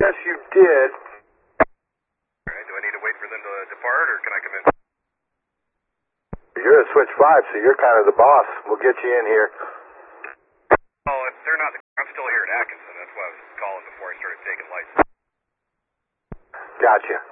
Yes, you did. All right, do I need to wait for them to depart, or can I come in? You're at switch 5, so you're kind of the boss. We'll get you in here. Oh, if they're not, I'm still here at Atkinson. That's why I was calling before I started taking lights. Gotcha.